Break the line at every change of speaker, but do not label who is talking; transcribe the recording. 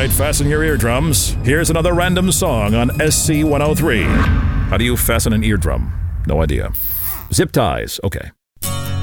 right, fasten your eardrums. Here's another random song on SC103. How do you fasten an eardrum? No idea. Zip ties. Okay.